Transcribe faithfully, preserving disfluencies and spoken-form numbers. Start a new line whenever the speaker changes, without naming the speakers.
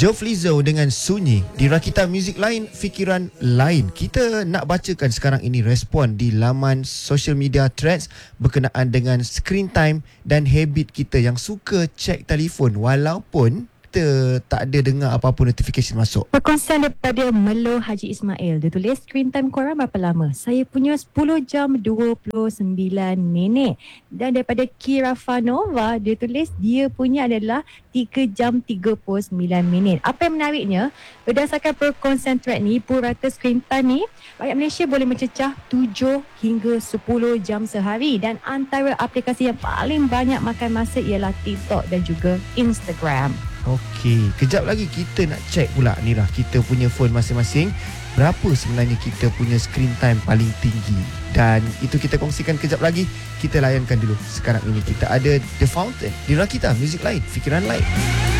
Joe Flizzo dengan Sunyi di Rakita Music Lain, Fikiran Lain. Kita nak bacakan sekarang ini respon di laman social media Threads berkenaan dengan screen time dan habit kita yang suka cek telefon walaupun kita tak ada dengar apa-apa notification masuk.
Perkongsian daripada Melo Haji Ismail. Dia tulis, screen time korang berapa lama? Saya punya sepuluh jam dua puluh sembilan minit. Dan daripada Kira Fanova, dia tulis dia punya adalah tiga jam tiga puluh sembilan minit. Apa yang menariknya, berdasarkan perkongsian thread ni, purata screen time ni, rakyat Malaysia boleh mencecah tujuh hingga sepuluh jam sehari. Dan antara aplikasi yang paling banyak makan masa ialah TikTok dan juga Instagram.
Okey, kejap lagi kita nak check pula Nirah, kita punya phone masing-masing, berapa sebenarnya kita punya screen time paling tinggi. Dan itu kita kongsikan kejap lagi. Kita layankan dulu. Sekarang ini kita ada The Fountain di Rakita Music Lain, Fikiran Lain.